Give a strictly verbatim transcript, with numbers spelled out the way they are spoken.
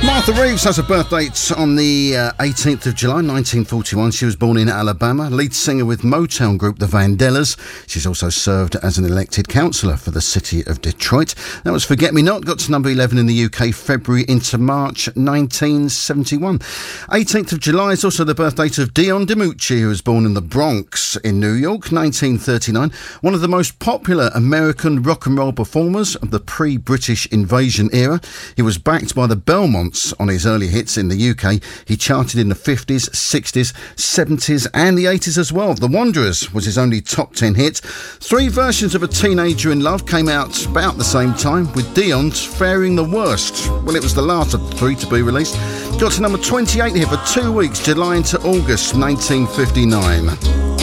Martha Reeves has a birthday on the uh, eighteenth of July nineteen forty-one. She was born in Alabama, lead singer with Motown group The Vandellas. She's also served as an elected councillor for the city of Detroit. That was Forget Me Not, got to number eleven in the U K February into March nineteen seventy-one. eighteenth of July is also the birth date of Dion DiMucci, who was born in the Bronx in New York, nineteen thirty-nine. One of the most popular American rock and roll performers of the pre-British invasion era. He was backed by the Belmonts on his early hits in the U K. He charted in the fifties, sixties, seventies and the eighties as well. The Wanderers was his only top ten hit. Three versions of A Teenager in Love came out about the same time, with Dion's faring the worst. Well, it was the last of the three to be released. Got to number twenty-eight here for two weeks, July into August nineteen fifty-nine.